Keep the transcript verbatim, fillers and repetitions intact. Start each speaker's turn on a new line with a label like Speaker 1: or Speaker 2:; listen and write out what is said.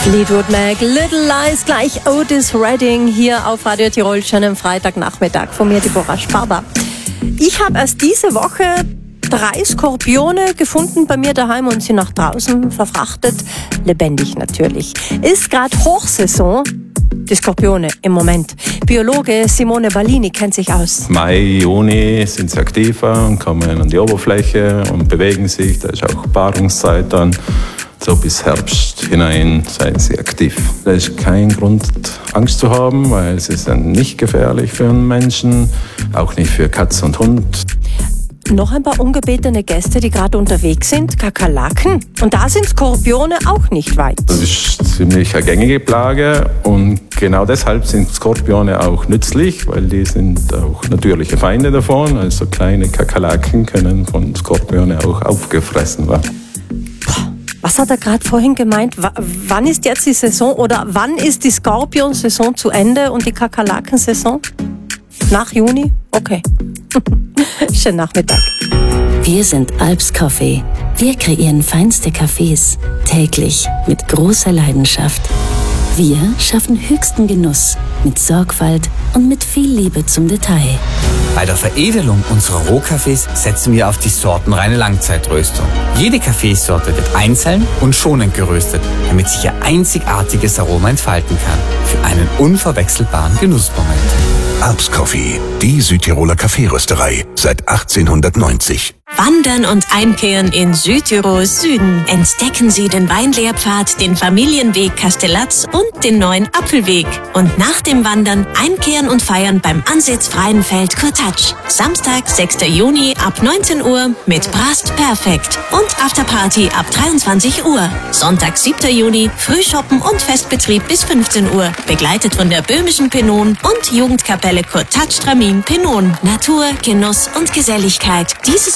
Speaker 1: Fleetwood Mac, Little Lies, gleich Otis Redding hier auf Radio Tirol, schönen Freitagnachmittag. Von mir Deborah Sparber. Ich habe erst diese Woche drei Skorpione gefunden bei mir daheim und sie nach draußen verfrachtet. Lebendig natürlich. Ist gerade Hochsaison. Die Skorpione im Moment. Biologe Simone Ballini kennt sich aus.
Speaker 2: Mai, Juni sind sie aktiver und kommen an die Oberfläche und bewegen sich. Da ist auch Paarungszeit dann. So bis Herbst hinein seien sie aktiv. Da ist kein Grund, Angst zu haben, weil sie sind nicht gefährlich für einen Menschen, auch nicht für Katz und Hund.
Speaker 1: Noch ein paar ungebetene Gäste, die gerade unterwegs sind, Kakerlaken. Und da sind Skorpione auch nicht weit.
Speaker 2: Das ist ziemlich eine gängige Plage und genau deshalb sind Skorpione auch nützlich, weil die sind auch natürliche Feinde davon. Also kleine Kakerlaken können von Skorpione auch aufgefressen werden.
Speaker 1: Was hat er gerade vorhin gemeint? W- wann ist jetzt die Saison oder wann ist die Skorpion-Saison zu Ende und die Kakerlaken-Saison? Nach Juni? Okay. Schönen Nachmittag.
Speaker 3: Wir sind Alps Coffee. Wir kreieren feinste Kaffees, täglich mit großer Leidenschaft. Wir schaffen höchsten Genuss mit Sorgfalt und mit viel Liebe zum Detail.
Speaker 4: Bei der Veredelung unserer Rohkaffees setzen wir auf die sortenreine Langzeitröstung. Jede Kaffeesorte wird einzeln und schonend geröstet, damit sich ihr einzigartiges Aroma entfalten kann. Für einen unverwechselbaren Genussmoment.
Speaker 5: Alps Coffee, die Südtiroler Kaffeerösterei seit achtzehnhundertneunzig.
Speaker 6: Wandern und Einkehren in Südtirols Süden. Entdecken Sie den Weinlehrpfad, den Familienweg Kastellatz und den neuen Apfelweg. Und nach dem Wandern einkehren und feiern beim ansitzfreien Feld Kurtatsch. Samstag, sechster Juni ab neunzehn Uhr mit Brast Perfekt und Afterparty ab dreiundzwanzig Uhr. Sonntag, siebter Juni, Frühshoppen und Festbetrieb bis fünfzehn Uhr. Begleitet von der böhmischen Penon und Jugendkapelle Kurtatsch Tramin Penon. Natur, Genuss und Geselligkeit. Dieses